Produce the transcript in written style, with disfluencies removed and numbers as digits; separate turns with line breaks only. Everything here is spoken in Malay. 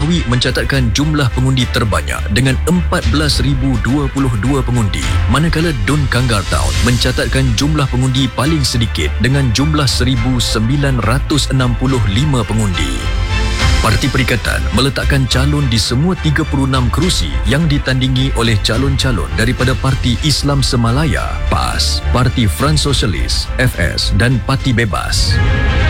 Langkawi mencatatkan jumlah pengundi terbanyak dengan 14,022 pengundi, manakala Dun Kanggar Town mencatatkan jumlah pengundi paling sedikit dengan jumlah 1,965 pengundi. Parti Perikatan meletakkan calon di semua 36 kerusi yang ditandingi oleh calon-calon daripada Parti Islam Semalaya, PAS, Parti Front Sosialis, FS dan Parti Bebas.